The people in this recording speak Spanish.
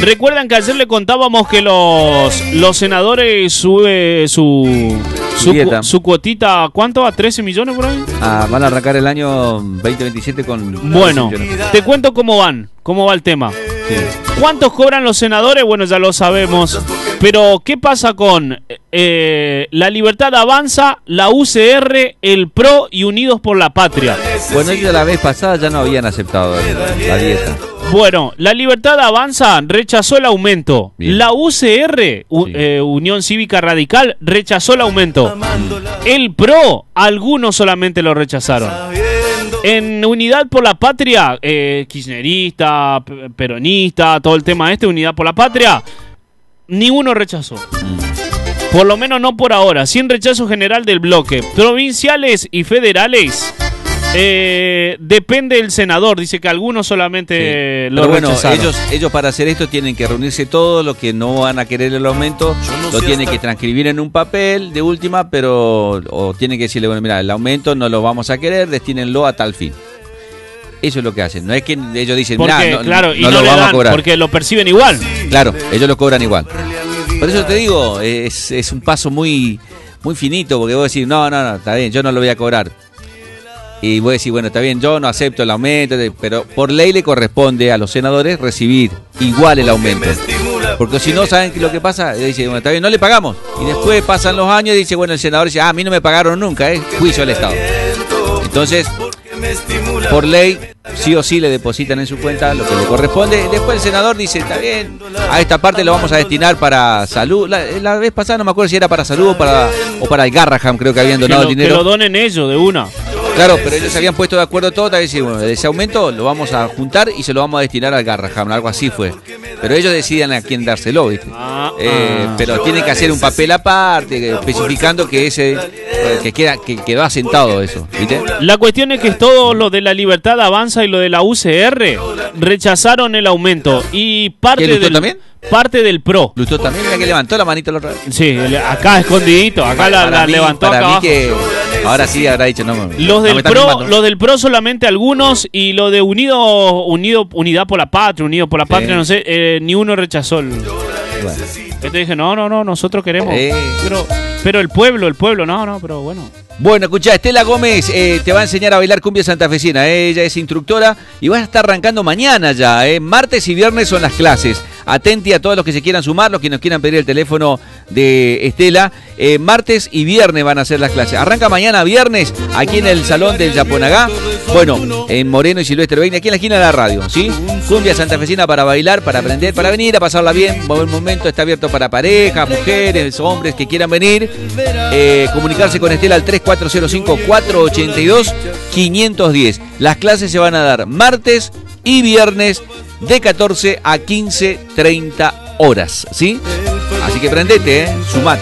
Recuerdan que ayer le contábamos que los senadores suben su cuotita, ¿cuánto? ¿A 13 millones por ahí? Van a arrancar el año 2027 con... Bueno, te cuento cómo va el tema. Sí. ¿Cuántos cobran los senadores? Bueno, ya lo sabemos. Pero, ¿qué pasa con La Libertad Avanza, la UCR, el PRO y Unidos por la Patria? Bueno, ellos la vez pasada ya no habían aceptado la dieta. Bueno, La Libertad Avanza rechazó el aumento. Bien. La UCR, Unión Cívica Radical, rechazó el aumento. El PRO, algunos solamente lo rechazaron. En Unidad por la Patria, kirchnerista, peronista, todo el tema Unidad por la Patria, ni uno rechazó. Por lo menos no por ahora. Sin rechazo general del bloque. Provinciales y federales, depende del senador. Dice que algunos solamente lo rechazaron. Bueno, ellos para hacer esto tienen que reunirse todos los que no van a querer el aumento, lo tienen que transcribir en un papel de última, o tienen que decirle, bueno, mira, el aumento no lo vamos a querer, destínenlo a tal fin. Eso es lo que hacen. No es que ellos dicen, porque, claro, no lo vamos a cobrar. Porque lo perciben igual. Claro, ellos lo cobran igual. Por eso te digo, es un paso muy, muy finito, porque vos decís, no, está bien, yo no lo voy a cobrar. Y vos decís, bueno, está bien, yo no acepto el aumento, pero por ley le corresponde a los senadores recibir igual el aumento. Porque si no, ¿saben lo que pasa? Dice, bueno, está bien, no le pagamos. Y después pasan los años y dice, bueno, el senador dice, a mí no me pagaron nunca, juicio al Estado. Entonces, por ley, sí o sí le depositan en su cuenta lo que le corresponde. Después el senador dice, está bien, a esta parte lo vamos a destinar para salud. La vez pasada no me acuerdo si era para salud o para el Garraham, creo que habían donado el dinero. Que lo donen ellos de una. Claro, pero ellos se habían puesto de acuerdo todos, decir, bueno, ese aumento lo vamos a juntar y se lo vamos a destinar al Garraham, algo así fue. Pero ellos deciden a quién dárselo, ¿viste? Pero tienen que hacer un papel aparte, especificando que ese que quedó asentado eso, ¿viste? La cuestión es que todo lo de La Libertad Avanza y lo de la UCR rechazaron el aumento. Y parte también? Parte del PRO. Lustó también, mira que levantó la manita la otra vez. Sí, acá escondidito, acá la levantó acá abajo. Ahora sí habrá dicho no. Los del PRO solamente algunos, y lo de Unidad por la Patria, Unido por la Patria, no sé, ni uno rechazó el. Bueno. Entonces dije, no, nosotros queremos. Pero el pueblo, no, pero bueno. Bueno, escuchá, Estela Gómez te va a enseñar a bailar cumbia santafesina. Ella es instructora y va a estar arrancando mañana ya. Martes y viernes son las clases. Atenti a todos los que se quieran sumar, los que nos quieran pedir el teléfono de Estela. Martes y viernes van a ser las clases. Arranca mañana viernes aquí en el Salón del Yaponagá. Bueno, en Moreno y Silvestre 20, aquí en la esquina de la radio, ¿sí? Cumbia santafesina para bailar, para aprender, para venir a pasarla bien. Buen momento, está abierto para parejas, mujeres, hombres que quieran venir. Comunicarse con Estela al 3405-482-510. Las clases se van a dar martes y viernes de 14 a 15:30 horas, ¿sí? Así que prendete, sumate.